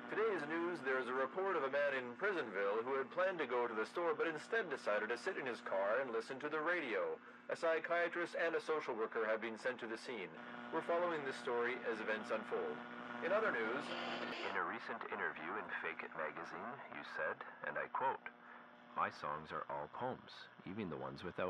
Today's news, there's a report of a man in Prisonville who had planned to go to the store but instead decided to sit in his car and listen to the radio. A psychiatrist and a social worker have been sent to the scene. We're following this story as events unfold. In other news, in a recent interview in Fake It magazine, you said, and I quote, "My songs are all poems, even the ones without